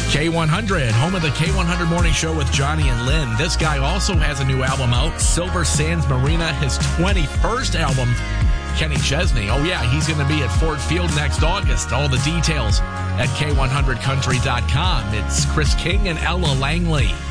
K100, home of the K100 Morning Show with Johnny and Lynn. This guy also has a new album out, Silver Sands Marina, his 21st album, Kenny Chesney. Oh, yeah, he's going to be at Ford Field next August. All the details at K100country.com. It's Chris King and Ella Langley.